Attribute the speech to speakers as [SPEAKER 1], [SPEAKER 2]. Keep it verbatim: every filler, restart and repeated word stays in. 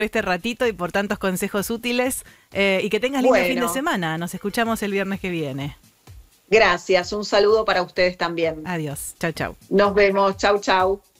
[SPEAKER 1] este ratito y por tantos consejos útiles. Eh, y que tengas lindo
[SPEAKER 2] Bueno,
[SPEAKER 1] fin de semana. Nos escuchamos el viernes que viene.
[SPEAKER 2] gracias. Un saludo para ustedes también.
[SPEAKER 1] Adiós. Chau, chau.
[SPEAKER 2] Nos vemos. Chau, chau.